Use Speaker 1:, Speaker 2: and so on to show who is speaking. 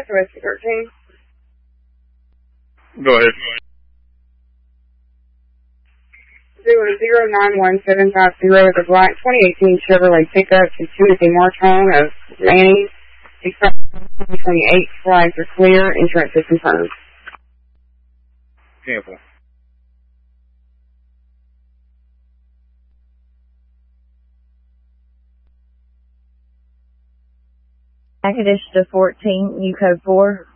Speaker 1: SOS 13.
Speaker 2: Go ahead.
Speaker 1: 0091750 is a black 2018 Chevrolet pickup to Timothy Martone of Manny's. Expired 2028. Flags are clear. Insurance is confirmed.
Speaker 2: Cancel.
Speaker 3: Package to 14, U code 4.